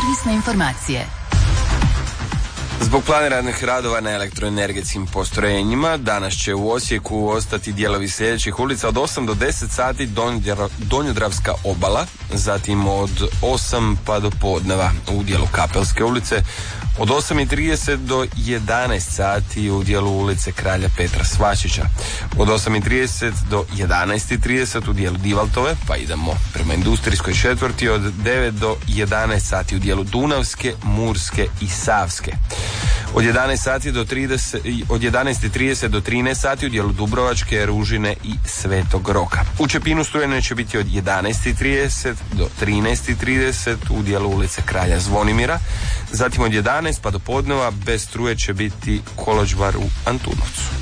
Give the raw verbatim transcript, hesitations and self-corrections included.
servisne informacije. Zbog planiranih radova na elektroenergetskim postrojenjima, danas će u Osijeku ostati dijelovi sljedećih ulica: od osam do deset sati Donjodravska obala, zatim od osam pa do podneva u dijelu Kapelske ulice, od osam i trideset do jedanaest sati u dijelu ulice Kralja Petra Svačića, od osam i trideset do jedanaest i trideset u dijelu Divaltove, pa idemo prema industrijskoj četvrti, od devet do jedanaest sati u dijelu Dunavske, Murske i Savske, od jedanaest sati do trideset, od jedanaest i trideset do trinaest sati u dijelu Dubrovačke, Ružine i Svetog Roka. U Čepinu strujane će biti od jedanaest i trideset do trinaest i trideset u dijelu ulice Kralja Zvonimira, zatim od jedanaest pa do podneva bez struje će biti Koločvar u Antunovcu.